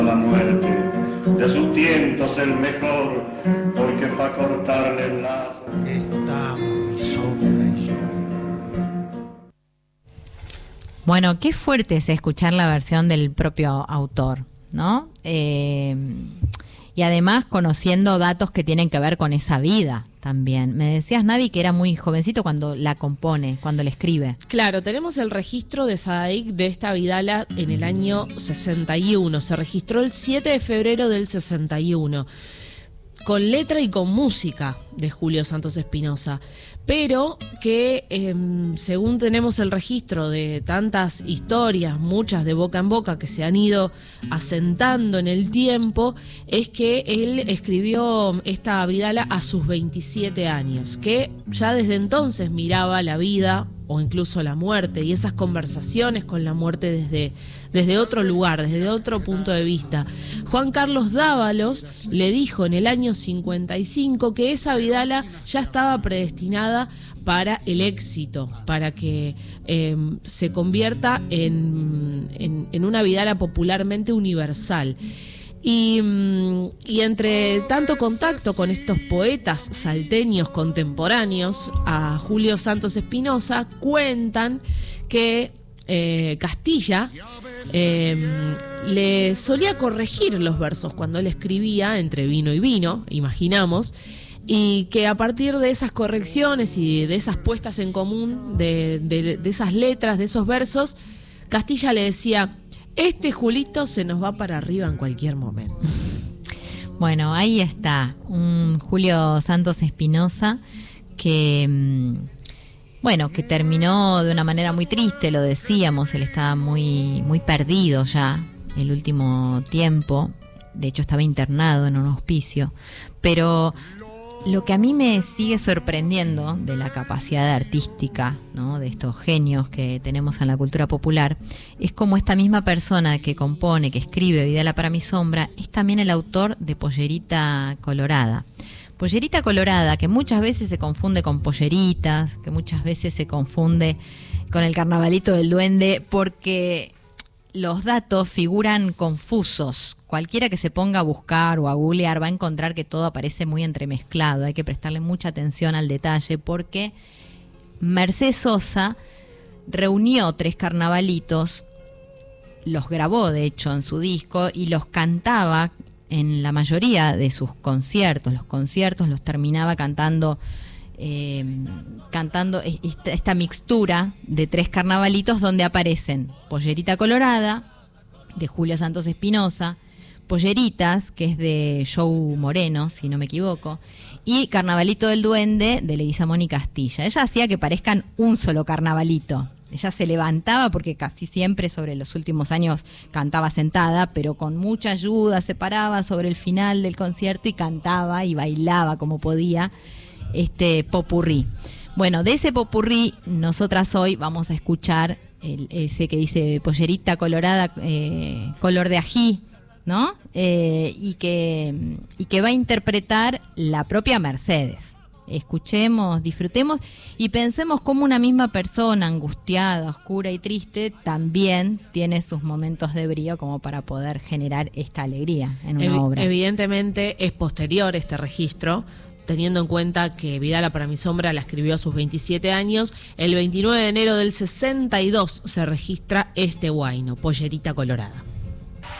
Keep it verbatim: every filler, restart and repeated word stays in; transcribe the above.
La muerte de sus tientos el mejor, porque pa' cortarle el lazo está mi sombra y yo. Bueno, qué fuerte es escuchar la versión del propio autor, ¿no? Eh, y además conociendo datos que tienen que ver con esa vida también. Me decías, Navi, que era muy jovencito cuando la compone, cuando la escribe. Claro, tenemos el registro de Saadaik de esta vidala en el año sesenta y uno. Se registró el siete de febrero del sesenta y uno, con letra y con música de Julio Santos Espinosa, pero que eh, según tenemos el registro de tantas historias, muchas de boca en boca que se han ido asentando en el tiempo, es que él escribió esta vidala a sus veintisiete años, que ya desde entonces miraba la vida o incluso la muerte y esas conversaciones con la muerte desde, desde otro lugar, desde otro punto de vista. Juan Carlos Dávalos le dijo en el año cincuenta y cinco que esa vidala ya estaba predestinada para el éxito, para que eh, se convierta en, en, en una vidala popularmente universal. Y, y entre tanto contacto con estos poetas salteños contemporáneos a Julio Santos Espinosa, cuentan que eh, Castilla eh, le solía corregir los versos cuando él escribía entre vino y vino, imaginamos, y que a partir de esas correcciones y de esas puestas en común de, de, de esas letras, de esos versos, Castilla le decía: este Julito se nos va para arriba en cualquier momento. Bueno, ahí está, un Julio Santos Espinosa que, bueno, que terminó de una manera muy triste, lo decíamos, él estaba muy, muy perdido ya el último tiempo, de hecho estaba internado en un hospicio, pero lo que a mí me sigue sorprendiendo de la capacidad artística, ¿no?, de estos genios que tenemos en la cultura popular, es como esta misma persona que compone, que escribe Vidala para mi sombra, es también el autor de Pollerita Colorada. Pollerita Colorada, que muchas veces se confunde con Polleritas, que muchas veces se confunde con el Carnavalito del Duende, porque los datos figuran confusos. Cualquiera que se ponga a buscar o a googlear va a encontrar que todo aparece muy entremezclado. Hay que prestarle mucha atención al detalle porque Mercedes Sosa reunió tres carnavalitos, los grabó de hecho en su disco y los cantaba en la mayoría de sus conciertos. Los conciertos los terminaba cantando Eh, cantando esta, esta mixtura de tres carnavalitos donde aparecen Pollerita Colorada de Julio Santos Espinosa, Polleritas, que es de Joe Moreno, si no me equivoco, y Carnavalito del Duende de Leguizamón y Castilla. Ella hacía que parezcan un solo carnavalito. Ella se levantaba, porque casi siempre sobre los últimos años cantaba sentada, pero con mucha ayuda se paraba sobre el final del concierto y cantaba y bailaba como podía este popurrí. Bueno, de ese popurrí nosotras hoy vamos a escuchar el, ese que dice Pollerita Colorada, eh, color de ají, ¿no? Eh, y que y que va a interpretar la propia Mercedes. Escuchemos, disfrutemos y pensemos cómo una misma persona angustiada, oscura y triste también tiene sus momentos de brío como para poder generar esta alegría en una Ev- obra. Evidentemente es posterior este registro, teniendo en cuenta que Vidala para mi sombra la escribió a sus veintisiete años. El veintinueve de enero del sesenta y dos se registra este huayno, Pollerita Colorada.